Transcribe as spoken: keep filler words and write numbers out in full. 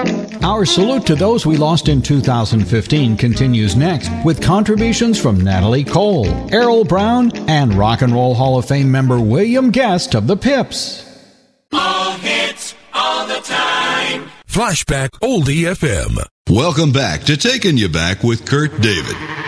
Our salute to those we lost in two thousand fifteen continues next with contributions from Natalie Cole, Errol Brown, and Rock and Roll Hall of Fame member William Guest of the Pips. All hits, all the time. Flashback Oldie F M. Welcome back to Taking You Back with Kurt David.